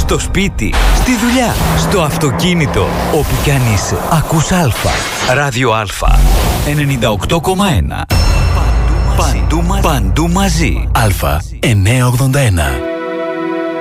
στο σπίτι, στη δουλειά, στο αυτοκίνητο, όπου κι αν είσαι. Ακούς Αλφα. Ράδιο Αλφα. 98,1. Παντού μαζί. Αλφα 981.